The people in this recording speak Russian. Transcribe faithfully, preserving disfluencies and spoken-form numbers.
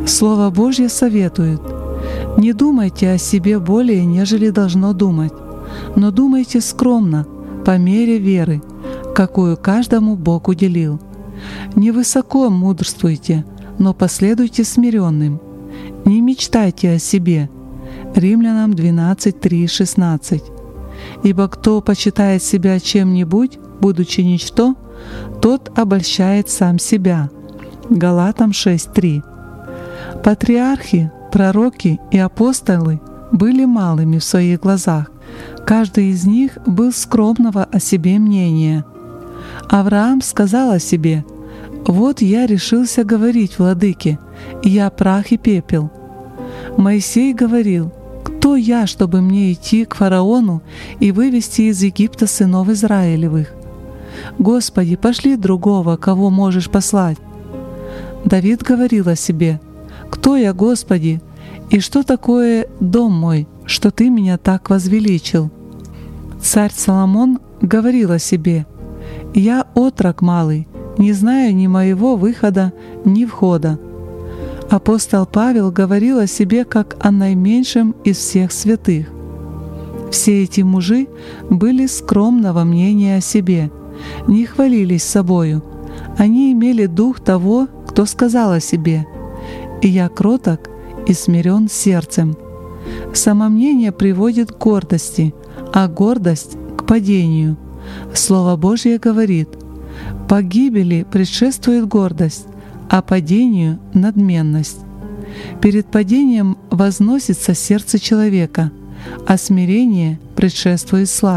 Слово Божье советует: «Не думайте о себе более, нежели должно думать, но думайте скромно, по мере веры, какую каждому Бог уделил. Не высоко мудрствуйте, но последуйте смиренным. Не мечтайте о себе». Римлянам двенадцать, три, шестнадцать. «Ибо кто почитает себя чем-нибудь, будучи ничто, тот обольщает сам себя». Галатам шесть, три. Патриархи, пророки и апостолы были малыми в своих глазах. Каждый из них был скромного о себе мнения. Авраам сказал о себе: «Вот я решился говорить владыке, я прах и пепел». Моисей говорил: «Кто я, чтобы мне идти к фараону и вывести из Египта сынов Израилевых? Господи, пошли другого, кого можешь послать». Давид говорил о себе: «Кто я, Господи, и что такое дом мой, что Ты меня так возвеличил?» Царь Соломон говорил о себе: «Я отрок малый, не знаю ни моего выхода, ни входа». Апостол Павел говорил о себе как о наименьшем из всех святых. Все эти мужи были скромного мнения о себе, не хвалились собою. Они имели дух того, кто сказал о себе: «И я кроток и смирен сердцем». Самомнение приводит к гордости, а гордость — к падению. Слово Божье говорит: «Погибели предшествует гордость, а падению — надменность». Перед падением возносится сердце человека, а смирение предшествует славе.